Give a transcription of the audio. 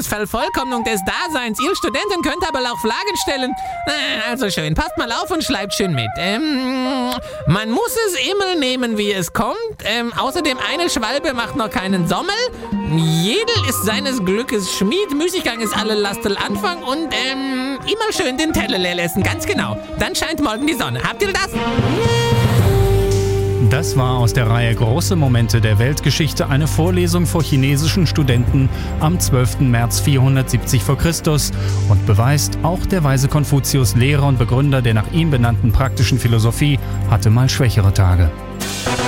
Vervollkommnung des Daseins. Ihr Studenten könnt aber auch Fragen stellen. Also schön, passt mal auf und schreibt schön mit. Man muss es immer nehmen, wie es kommt. Außerdem, eine Schwalbe macht noch keinen Sommel. Jedel ist seines Glückes Schmied. Müßiggang ist alle Lastel Anfang. Und immer schön den Teller leer lassen, ganz genau. Dann scheint morgen die Sonne. Habt ihr das? Das war aus der Reihe Große Momente der Weltgeschichte eine Vorlesung vor chinesischen Studenten am 12. März 470 v. Chr. und beweist, auch der weise Konfuzius, Lehrer und Begründer der nach ihm benannten praktischen Philosophie, hatte mal schwächere Tage.